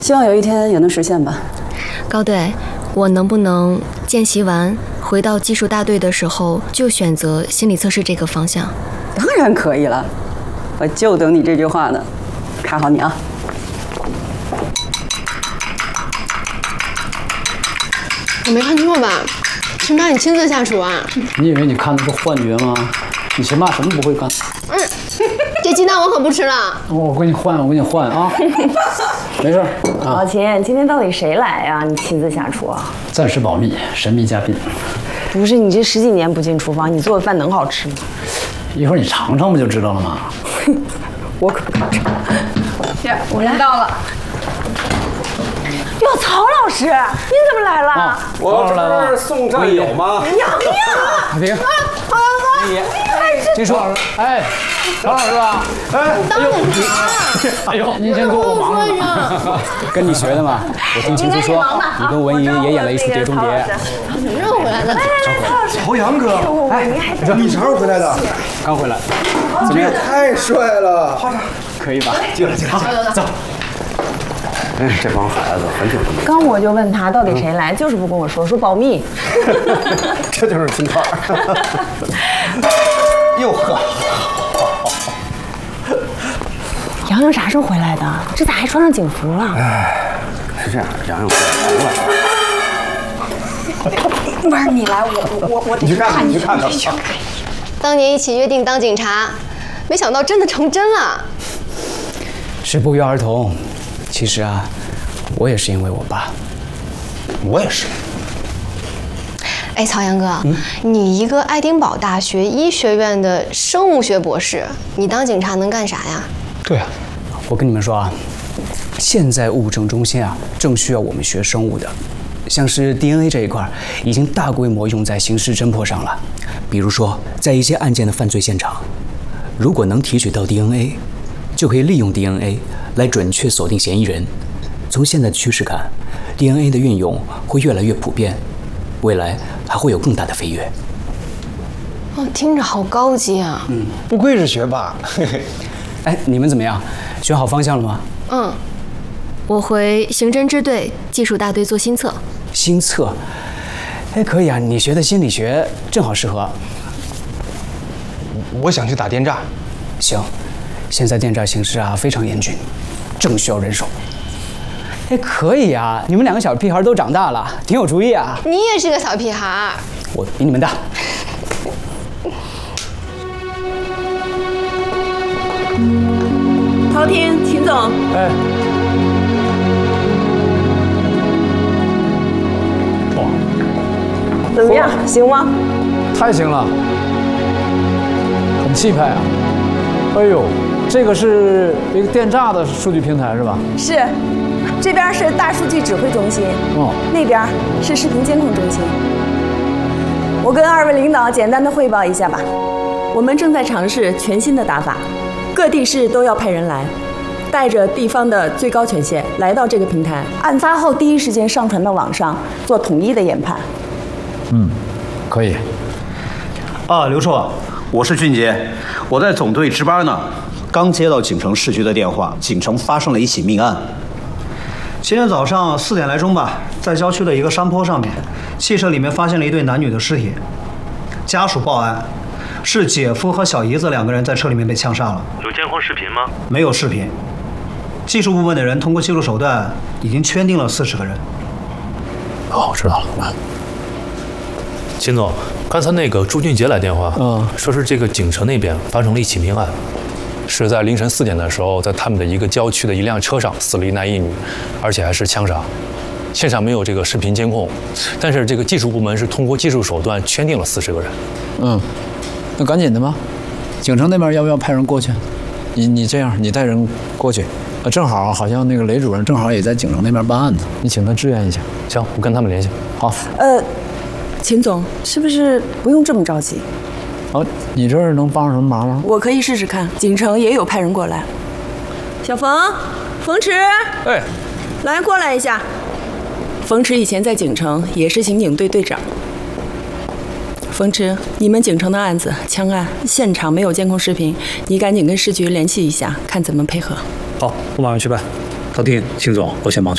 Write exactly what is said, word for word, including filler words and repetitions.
希望有一天也能实现吧。 高队，我能不能见习完回到技术大队的时候就选择心理测试这个方向？ 当然可以了，我就等你这句话呢。看好你啊！ 我没看错吧？陈妈，你亲自下厨啊？ 你以为你看的是幻觉吗？你秦妈什么不会干？ 嗯，这鸡蛋我可不吃了。 我给你换，我给你换啊！没事啊。 老秦，今天到底谁来呀？你亲自下厨啊？ 暂时保密，神秘嘉宾。 不是，你这十几年不进厨房，你做的饭能好吃吗？ 一会儿你尝尝不就知道了吗？ 我可不敢尝。 是，我来到了。 哟，曹老师，您怎么来了？ 啊、 我这不是送战友吗？ 杨洋， 停！ 曹阳哥，你还是金叔老师，哎，曹老师吧？ 哎， 当警察。 哎呦，您先给我忙着。 跟你学的嘛，我听秦叔说，你跟文怡也演了一出《碟中谍》。 什么时候回来的？ 曹阳哥，哎，你啥时候回来的？ 刚回来。 怎么样？太帅了！ 可以吧？ 进来，进来，走。哎，这帮孩子很久都没。 刚我就问他到底谁来，就是不跟我说，说保密。 这就是金块。哟呵。 洋洋啥时候回来的？这咋还穿上警服了？ 哎，是这样，洋洋回来了。 不是你来，我我我得去看看，你去看看。 当年一起约定当警察，没想到真的成真了。 是不约而同。其实啊，我也是因为我爸。 我也是。 哎，曹阳哥，嗯、你一个爱丁堡大学医学院的生物学博士，你当警察能干啥呀？ 对啊，我跟你们说啊，现在物证中心啊，正需要我们学生物的，像是 D N A 这一块，已经大规模用在刑事侦破上了。比如说，在一些案件的犯罪现场，如果能提取到 D N A， 就可以利用 D N A 来准确锁定嫌疑人。从现在的趋势看 ，D N A 的运用会越来越普遍，未来还会有更大的飞跃。 哦，听着好高级啊！ 嗯，不愧是学霸。嘿嘿。 哎，你们怎么样？选好方向了吗？ 嗯，我回刑侦支队技术大队做新测。 新测，哎，可以啊，你学的心理学正好适合。 我想去打电诈。 行，现在电诈形势啊非常严峻，正需要人手。哎，可以啊，你们两个小屁孩都长大了，挺有主意啊。 你也是个小屁孩。 我比你们大。 陶婷，秦总。 哎。哇， 怎么样？行吗？ 太行了，很气派啊！哎呦，这个是一个电诈的数据平台是吧？ 是，这边是大数据指挥中心，哦，那边是视频监控中心。我跟二位领导简单的汇报一下吧。我们正在尝试全新的打法。各地市都要派人来，带着地方的最高权限来到这个平台，案发后第一时间上传到网上，做统一的研判。 嗯，可以。 啊，刘硕，我是俊杰，我在总队值班呢，刚接到锦城市局的电话，锦城发生了一起命案。今天早上四点来钟吧，在郊区的一个山坡上面，汽车里面发现了一对男女的尸体，家属报案。是姐夫和小姨子两个人在车里面被枪杀了。 有监控视频吗？ 没有视频。技术部门的人通过技术手段已经圈定了四十个人。 哦，我知道了。 秦总，刚才那个朱俊杰来电话，嗯，说是这个锦城那边发生了一起命案，是在凌晨四点的时候，在他们的一个郊区的一辆车上死了一男一女，而且还是枪杀。现场没有这个视频监控，但是这个技术部门是通过技术手段圈定了四十个人。 嗯。那赶紧的吧，景城那边要不要派人过去？你你这样，你带人过去，呃，正好好像那个雷主任正好也在景城那边办案子，你请他支援一下。 行，我跟他们联系。 好。 呃，秦总，是不是不用这么着急？ 哦，你这儿能帮上什么忙吗？ 我可以试试看，景城也有派人过来。小冯，冯池， 哎， 来过来一下。冯池以前在景城也是刑警队队长。冯池，你们景城的案子枪案现场没有监控视频，你赶紧跟市局联系一下，看怎么配合。 好，我马上去办。陶婷、秦总，我先忙去。